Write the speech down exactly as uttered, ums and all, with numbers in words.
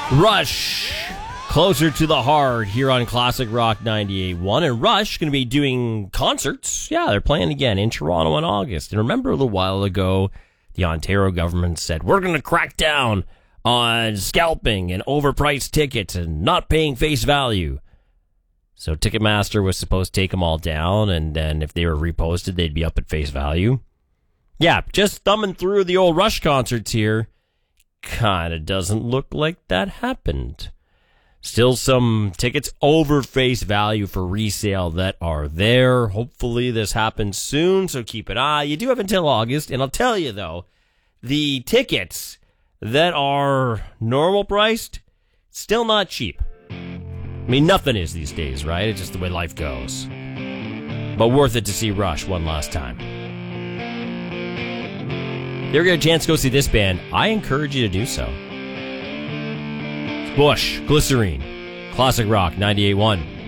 Rush, closer to the heart here on Classic Rock ninety-eight point one. And Rush going to be doing concerts. Yeah, they're playing again in Toronto in August. And remember a little while ago, the Ontario government said, we're going to crack down on scalping and overpriced tickets and not paying face value. So Ticketmaster was supposed to take them all down, and then if they were reposted, they'd be up at face value. Yeah, just thumbing through the old Rush concerts here. Kind of doesn't look like that happened. Still some tickets over face value for resale that are there. Hopefully this happens soon, so keep an eye. You do have until August, and I'll tell you though, the tickets that are normal priced, still not cheap. I mean, nothing is these days, right? It's just the way life goes. But worth it to see Rush one last time. If you ever get a chance to go see this band, I encourage you to do so. Bush, Glycerine, Classic Rock ninety-eight point one.